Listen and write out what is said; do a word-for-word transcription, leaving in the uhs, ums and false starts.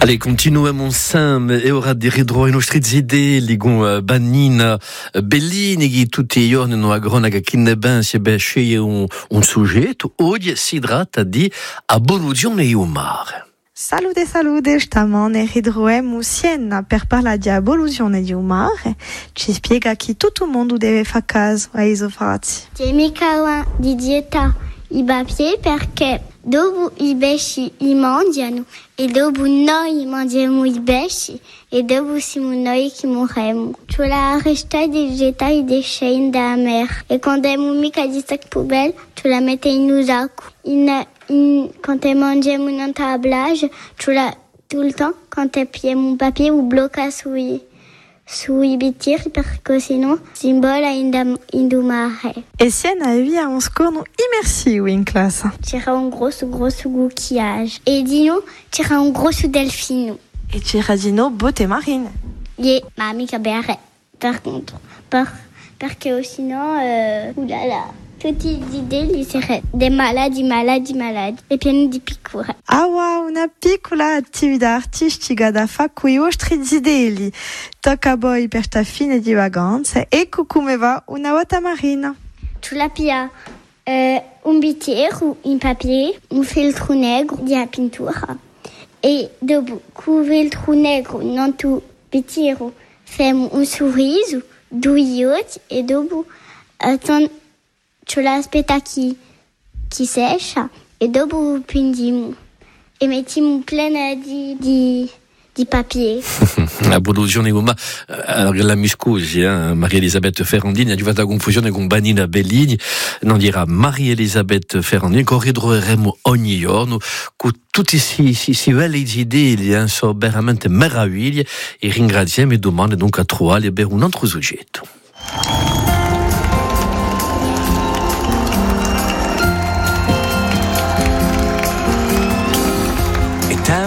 Allez, continuiamo insieme e ora di ridro i nostri idee ligon Bannina Bellini che tutti i giorni no agronaga kinne ben si be sceglie un, un soggetto. Oggi si tratta di abolizione e umare. Salute, salute, stamane ridroem Siena per parlare di abolizione di umare. Ci spiega che tutto il mondo deve fare caso a iso fatti. C'è mica di dieta i papier perché dopo i pesci li mangiano e dopo noi mangiamo i pesci e dopo siamo noi che moriamo. Cioè la resta di gettare i déchets della mer e quando abbiamo mica di sac poubelle, tu la metti in usacco. In, in, quand mangiamo un tablage, tu la tout le temps, quand tu pieds un papier ou blocca sui sui bitiri perché sennò simbola indumare. E Siena via un scorno immersivo in classe. C'era un grosso grosso coquillage e di nous c'era un grosso delfino. E c'era di nous botte marine. Yeah, ma mica bere per contro per, perché sennò euh, oulala tutti gli idee li sarebbero dei maladi, maladi, maladi e pieni di piccure. Ah wow, una piccola attività artistica da fare con i vostri idei. Tocca a voi per sta fine di vacanza. Ecco come va una volta marina. Tu la pia eh, un bicchiere in papier, un feltro negro di pittura e dopo con il feltro negro non tu bicchiere fai un sorriso, due occhi e dopo attend tu l'aspetta che, che sescia e dopo pindiamo e mettiamo plena di, di, di papier. Abolizione umana, allora mi scusi, eh, Maria Elisabeth Ferrandini, ha fatto confusione con Bannina Bellini, non dirà Maria Elisabeth Ferrandini, che ridroveremo ogni giorno con tutte queste belle idee, eh, sono veramente meraviglie e ringraziamo e domande dunque a trovare per un altro soggetto.